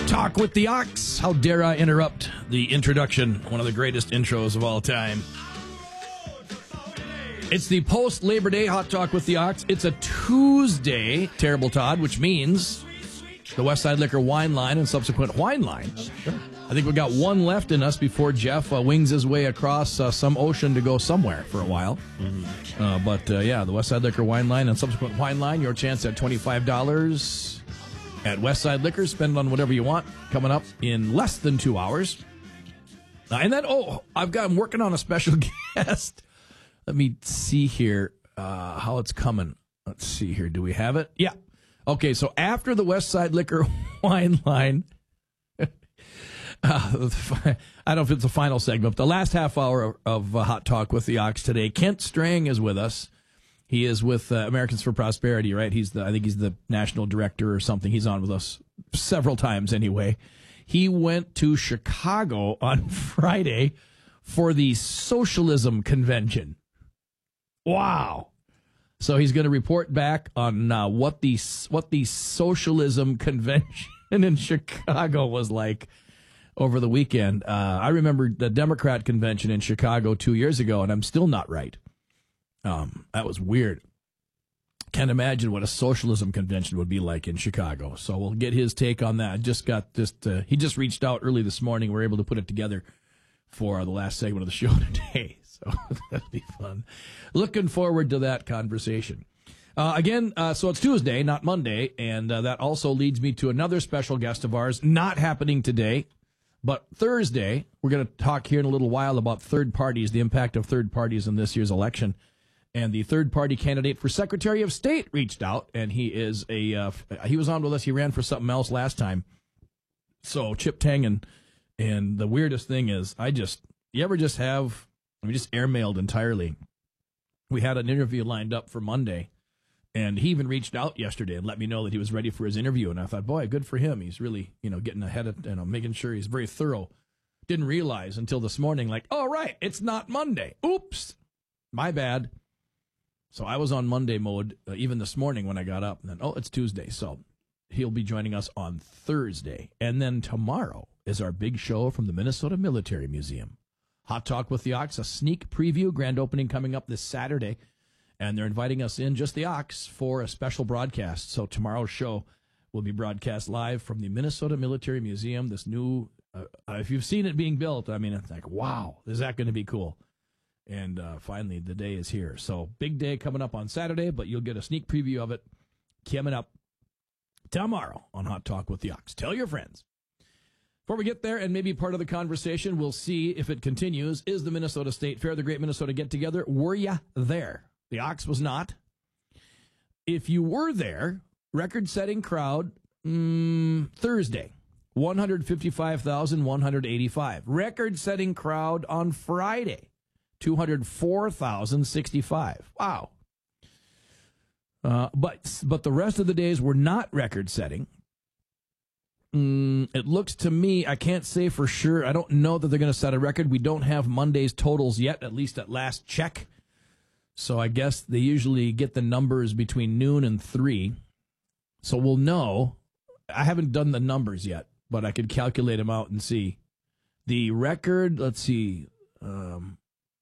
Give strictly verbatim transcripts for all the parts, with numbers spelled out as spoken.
Talk with the Ox. How dare I interrupt the introduction, one of the greatest intros of all time. It's the post-Labor Day Hot Talk with the Ox. It's a Tuesday, Terrible Todd, which means the Westside Liquor Wine Line and subsequent Wine Line. Sure. I think we've got one left in us before Jeff uh, wings his way across uh, some ocean to go somewhere for a while. Mm-hmm. Uh, but, uh, yeah, the Westside Liquor Wine Line and subsequent Wine Line, your chance at twenty-five dollars at Westside Liquor. Spend on whatever you want. Coming up in less than two hours. Uh, and then, oh, I've got, I'm working on a special guest. Let me see here uh, how it's coming. Let's see here. Do we have it? Yeah. Okay, so after the Westside Liquor Wine Line, uh, I don't know if it's the final segment, but the last half hour of, of uh, Hot Talk with the Ox today, Kent Strang is with us. He is with uh, Americans for Prosperity, right? He's the I think he's the national director or something. He's on with us several times anyway. He went to Chicago on Friday for the Socialism Convention. Wow. So he's going to report back on uh, what the what the Socialism Convention in Chicago was like over the weekend. Uh, I remember the Democrat convention in Chicago two years ago, and I'm still not right. Um, that was weird. Can't imagine what a socialism convention would be like in Chicago. So we'll get his take on that. Just got this. Uh, he just reached out early this morning. We're able to put it together for the last segment of the show today. So that'll be fun. Looking forward to that conversation. Uh, again, uh, so it's Tuesday, not Monday, and uh, that also leads me to another special guest of ours, not happening today, but Thursday. We're going to talk here in a little while about third parties, the impact of third parties in this year's election. And the third-party candidate for Secretary of State reached out, and he is a uh, he was on with us. He ran for something else last time. So Chip Tengen, and the weirdest thing is, I just you ever just have we just airmailed entirely. We had an interview lined up for Monday, and he even reached out yesterday and let me know that he was ready for his interview. And I thought, boy, good for him. He's really you know getting ahead of you know making sure he's very thorough. Didn't realize until this morning, like, oh right, it's not Monday. Oops, my bad. So I was on Monday mode uh, even this morning when I got up. And then, oh, it's Tuesday. So he'll be joining us on Thursday. And then tomorrow is our big show from the Minnesota Military Museum. Hot Talk with the Ox, a sneak preview, grand opening coming up this Saturday. And they're inviting us in, just the Ox, for a special broadcast. So tomorrow's show will be broadcast live from the Minnesota Military Museum. This new, uh, if you've seen it being built, I mean, it's like, wow, is that going to be cool? And uh, finally, the day is here. So big day coming up on Saturday, but you'll get a sneak preview of it coming up tomorrow on Hot Talk with the Ox. Tell your friends. Before we get there, and maybe part of the conversation, we'll see if it continues, is the Minnesota State Fair, the Great Minnesota Get-Together. Were you there? The Ox was not. If you were there, record-setting crowd mm, Thursday, one hundred fifty-five thousand one hundred eighty-five. Record-setting crowd on Friday, two hundred four thousand sixty-five. Wow. Uh, but but the rest of the days were not record-setting. Mm, it looks to me, I can't say for sure. I don't know that they're going to set a record. We don't have Monday's totals yet, at least at last check. So I guess they usually get the numbers between noon and three. So we'll know. I haven't done the numbers yet, but I could calculate them out and see. The record, let's see. Um,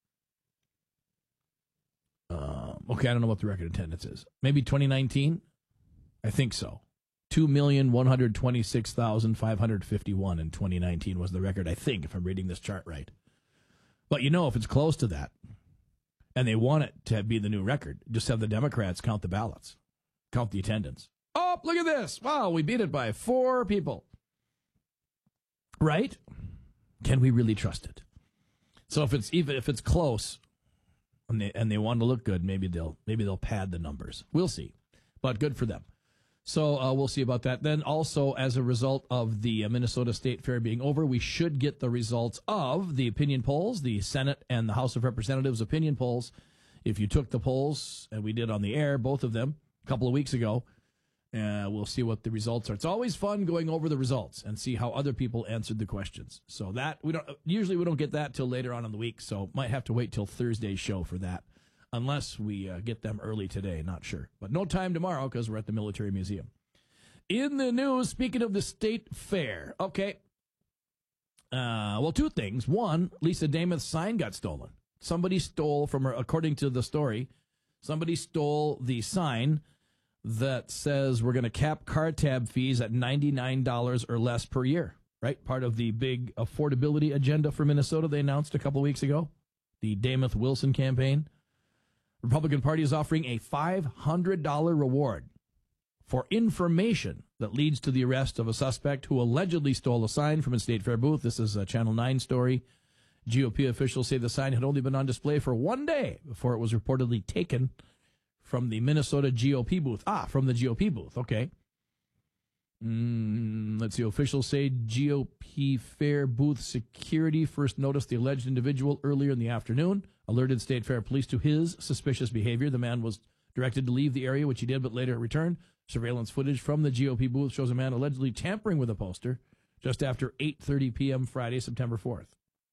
Uh, okay, I don't know what the record attendance is. Maybe twenty nineteen? I think so. two million one hundred twenty-six thousand five hundred fifty-one in twenty nineteen was the record, I think, if I'm reading this chart right. But you know, if it's close to that, and they want it to be the new record, just have the Democrats count the ballots, count the attendance. Oh, look at this. Wow, we beat it by four people. Right? Can we really trust it? So if it's even if it's close, And they, and they want to look good, maybe they'll maybe they'll pad the numbers. We'll see, but good for them. So uh, we'll see about that. Then also, as a result of the uh, Minnesota State Fair being over, we should get the results of the opinion polls, the Senate and the House of Representatives opinion polls. If you took the polls, and we did on the air, both of them, a couple of weeks ago, uh, we'll see what the results are. It's always fun going over the results and see how other people answered the questions. So that we don't usually we don't get that till later on in the week. So might have to wait till Thursday's show for that, unless we uh, get them early today. Not sure, but no time tomorrow because we're at the Military Museum. In the news, speaking of the state fair, okay. Uh, well, two things. One, Lisa Dameth's sign got stolen. Somebody stole from her, according to the story, somebody stole the sign that says we're going to cap car tab fees at ninety-nine dollars or less per year, right? Part of the big affordability agenda for Minnesota they announced a couple weeks ago, the Dameth-Wilson campaign. Republican Party is offering a five hundred dollars reward for information that leads to the arrest of a suspect who allegedly stole a sign from a state fair booth. This is a Channel nine story. G O P officials say the sign had only been on display for one day before it was reportedly taken from the Minnesota G O P booth. Ah, from the G O P booth. Okay. Mm, let's see. Officials say G O P fair booth security first noticed the alleged individual earlier in the afternoon, alerted State Fair police to his suspicious behavior. The man was directed to leave the area, which he did, but later returned. Surveillance footage from the G O P booth shows a man allegedly tampering with a poster just after eight thirty p.m. Friday, September fourth.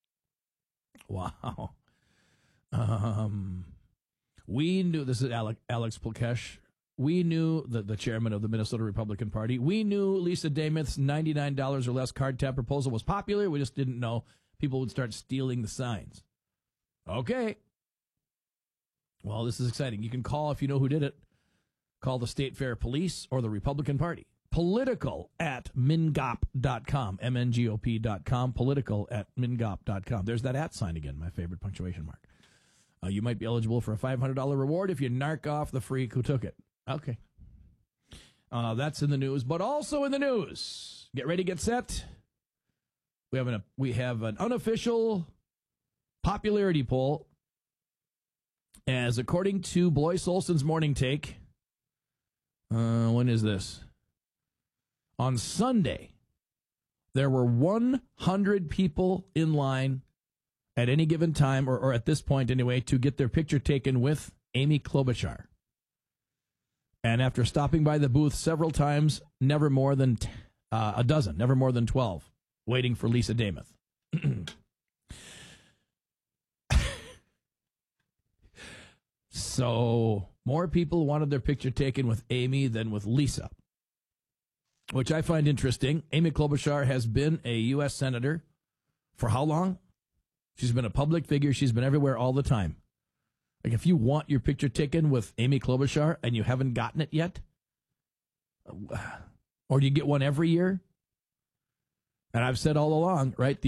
Wow. Um, we knew, this is Alex, Alex Plkesh. We knew, the, the chairman of the Minnesota Republican Party, we knew Lisa Dameth's ninety-nine dollars or less card tab proposal was popular. We just didn't know people would start stealing the signs. Okay. Well, this is exciting. You can call if you know who did it. Call the State Fair Police or the Republican Party. Political at mingop dot com, M N G O P dot com, political at mingop dot com. There's that at sign again, my favorite punctuation mark. Uh, you might be eligible for a five hundred dollars reward if you narc off the freak who took it. Okay. Uh, that's in the news, but also in the news. Get ready, get set. We have an, we have an unofficial popularity poll. As according to Blois Olson's Morning Take, uh, when is this? On Sunday, there were one hundred people in line at any given time, or, or at this point anyway, to get their picture taken with Amy Klobuchar. And after stopping by the booth several times, never more than t- uh, a dozen, never more than twelve, waiting for Lisa Dameth. So more people wanted their picture taken with Amy than with Lisa, which I find interesting. Amy Klobuchar has been a U S senator for how long? She's been a public figure. She's been everywhere all the time. Like, if you want your picture taken with Amy Klobuchar and you haven't gotten it yet, or do you get one every year? And I've said all along, right, the